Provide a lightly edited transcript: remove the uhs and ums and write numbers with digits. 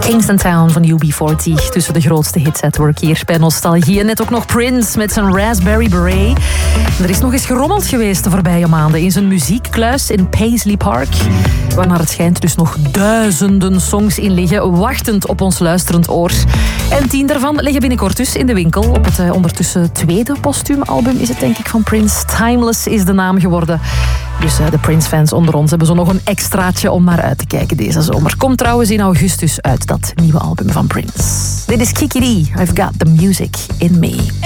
Kingston Town van UB40 tussen de grootste hits at work hier bij Nostalgie. En net ook nog Prince met zijn Raspberry Beret. Er is nog eens gerommeld geweest de voorbije maanden in zijn muziekkluis in Paisley Park. Waar naar het schijnt dus nog duizenden songs in liggen, wachtend op ons luisterend oor. En 10 daarvan liggen binnenkort dus in de winkel. Op het ondertussen tweede postuumalbum is het denk ik van Prince. Timeless is de naam geworden. Dus de Prince-fans onder ons hebben zo nog een extraatje om naar uit te kijken deze zomer. Komt trouwens in augustus uit, dat nieuwe album van Prince. Dit is Kiki D. I've got the music in me.